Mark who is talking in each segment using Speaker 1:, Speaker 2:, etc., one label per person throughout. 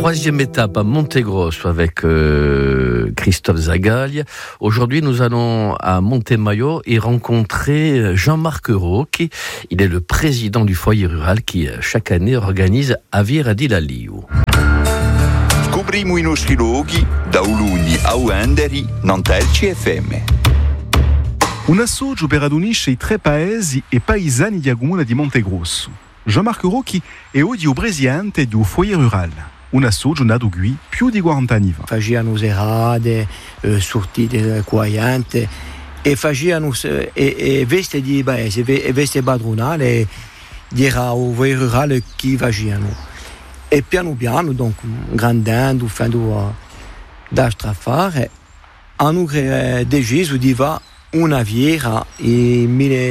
Speaker 1: Troisième étape à Montegrosso avec Christophe Zagaglia. Aujourd'hui, nous allons à Montemaio et rencontrer Jean-Marc Rocchi. Il est le président du foyer rural qui, chaque année, organise Avira di Laliu.
Speaker 2: Scopriamo i nostri luoghi da Uluni a Uenderi, Nantelci FM.
Speaker 3: Un assoggio per unisce i tre paesi e paesani di Aguna di Montegrosso. Jean-Marc Rocchi è oggi il presidente del foyer rural. Un assoggio nato qui più di 40 anni fa.
Speaker 4: Facevano serate, sortite coaiante e facevano veste di paese, veste padronali, era il foyer rural che facevano. E piano piano, donc, grandendo, facendo da strafare, hanno deciso di fare una fiera nel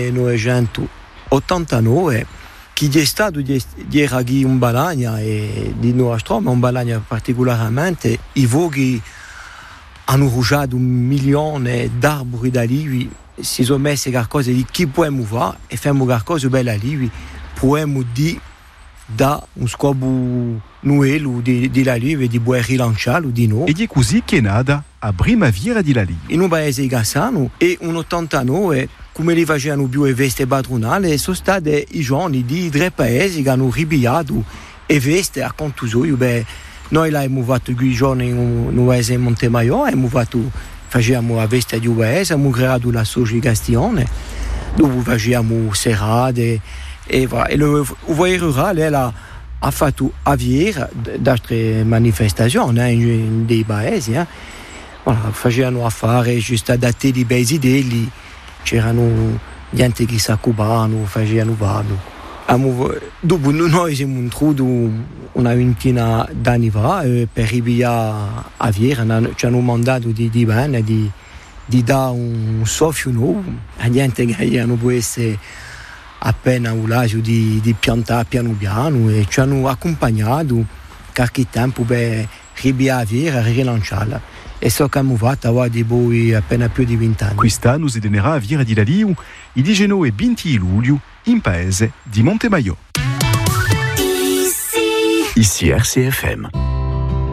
Speaker 4: 1989 che è stato di era un Balagna e di nostro, ma un Balagna particolarmente. I voghi hanno rugiato 1 milione d'arbori da lì, si sono messi qualcosa di chi possiamo fare e facciamo qualcosa bello lì, possiamo dire da un scopo nuovo di la Live di buon rilanciarlo di noi.
Speaker 3: Ed è così che è nata la prima fiera di Laliu.
Speaker 4: In un paese di Gassano e un 89, come li facevano più le veste padronali, sono stati i giorni di tre paesi che hanno ripiato le veste a Contusoio. Noi l'abbiamo fatto quei giorni in un paese in Montemaio, facevamo la veste di un paese, abbiamo creato l'associazione, dove facevamo serate. E il foyer rurale ha fatto avviare altre manifestazioni in dei paesi. Facevano affari giusto adatti di bei idee, c'erano gente che si occupavano, facevano vado. Dopo noi siamo entrati una ventina d'anni fa per arrivare a Viera, ci hanno mandato di bene, di dare un soffio nuovo a gente che non può essere appena un lago di piantare piano piano e ci hanno accompagnato qualche tempo per riavere e rilanciarla. E so che abbiamo fatto ora di voi appena più di 20 anni.
Speaker 3: Quest'anno si tenerà a Avira di Laliu il 19 e 20 luglio in paese di Montemaio.
Speaker 2: Ici RCFM.